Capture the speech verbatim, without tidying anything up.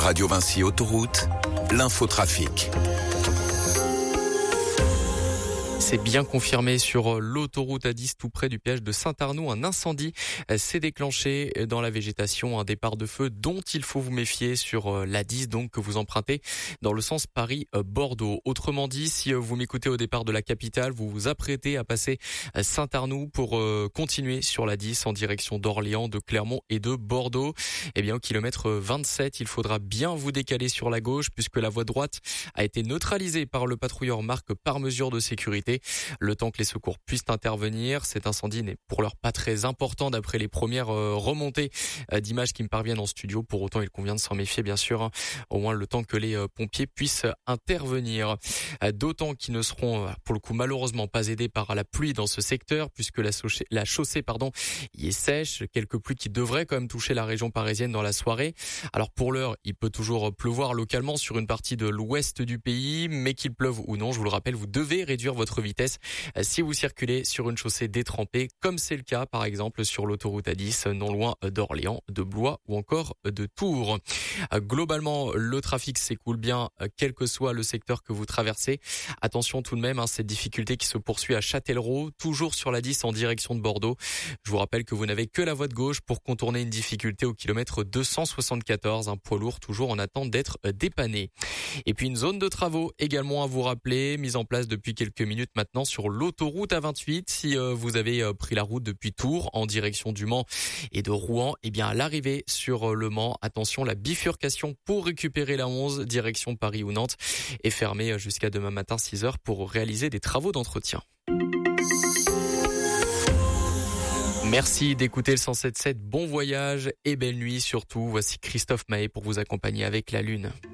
Radio Vinci Autoroute, l'infotrafic. C'est bien confirmé sur l'autoroute A dix tout près du péage de Saint-Arnoux. Un incendie s'est déclenché dans la végétation. Un départ de feu dont il faut vous méfier sur l'A dix, donc que vous empruntez dans le sens Paris-Bordeaux. Autrement dit, si vous m'écoutez au départ de la capitale, vous vous apprêtez à passer Saint-Arnoux pour continuer sur l'A dix en direction d'Orléans, de Clermont et de Bordeaux. Eh bien, au kilomètre vingt-sept, il faudra bien vous décaler sur la gauche puisque la voie droite a été neutralisée par le patrouilleur Marc par mesure de sécurité. Le temps que les secours puissent intervenir, cet incendie n'est pour l'heure pas très important d'après les premières remontées d'images qui me parviennent en studio. Pour autant, il convient de s'en méfier, bien sûr, au moins le temps que les pompiers puissent intervenir. D'autant qu'ils ne seront, pour le coup, malheureusement pas aidés par la pluie dans ce secteur, puisque la chaussée, la chaussée, pardon, y est sèche. Quelques pluies qui devraient quand même toucher la région parisienne dans la soirée. Alors pour l'heure, il peut toujours pleuvoir localement sur une partie de l'ouest du pays, mais qu'il pleuve ou non, je vous le rappelle, vous devez réduire votre vitesse si vous circulez sur une chaussée détrempée, comme c'est le cas par exemple sur l'autoroute A dix, non loin d'Orléans, de Blois ou encore de Tours. Globalement, le trafic s'écoule bien, quel que soit le secteur que vous traversez. Attention tout de même, hein, cette difficulté qui se poursuit à Châtellerault, toujours sur l'A dix en direction de Bordeaux. Je vous rappelle que vous n'avez que la voie de gauche pour contourner une difficulté au kilomètre deux cent soixante-quatorze, un poids lourd toujours en attente d'être dépanné. Et puis une zone de travaux également à vous rappeler, mise en place depuis quelques minutes maintenant sur l'autoroute A vingt-huit. Si euh, vous avez euh, pris la route depuis Tours en direction du Mans et de Rouen, eh bien à l'arrivée sur euh, le Mans, attention, la bifurcation pour récupérer la onze direction Paris ou Nantes est fermée euh, jusqu'à demain matin six heures pour réaliser des travaux d'entretien. Merci d'écouter le cent sept virgule sept. Bon voyage et belle nuit surtout. Voici Christophe Maé pour vous accompagner avec la Lune.